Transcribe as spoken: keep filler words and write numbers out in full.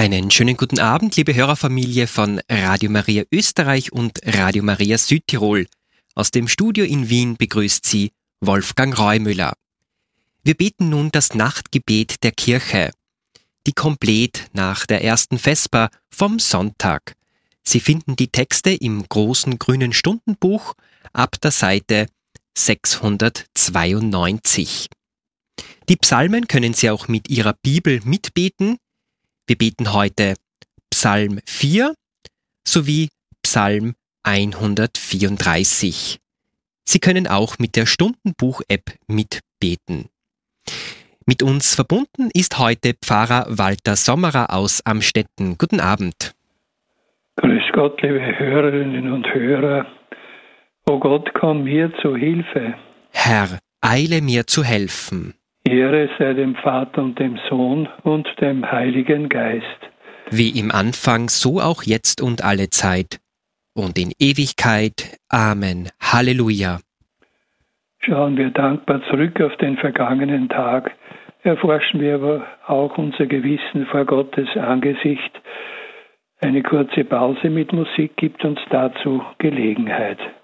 Einen schönen guten Abend, liebe Hörerfamilie von Radio Maria Österreich und Radio Maria Südtirol. Aus dem Studio in Wien begrüßt Sie Wolfgang Reumüller. Wir beten nun das Nachtgebet der Kirche, die komplett nach der ersten Vesper vom Sonntag. Sie finden die Texte im großen grünen Stundenbuch ab der Seite sechshundertzweiundneunzig. Die Psalmen können Sie auch mit Ihrer Bibel mitbeten. Wir beten heute Psalm vier sowie Psalm hundertvierunddreißig. Sie können auch mit der Stundenbuch-App mitbeten. Mit uns verbunden ist heute Pfarrer Walter Sommerer aus Amstetten. Guten Abend. Grüß Gott, liebe Hörerinnen und Hörer. O Gott, komm mir zu Hilfe. Herr, eile mir zu helfen. Ehre sei dem Vater und dem Sohn und dem Heiligen Geist. Wie im Anfang, so auch jetzt und alle Zeit und in Ewigkeit. Amen. Halleluja. Schauen wir dankbar zurück auf den vergangenen Tag, erforschen wir aber auch unser Gewissen vor Gottes Angesicht. Eine kurze Pause mit Musik gibt uns dazu Gelegenheit.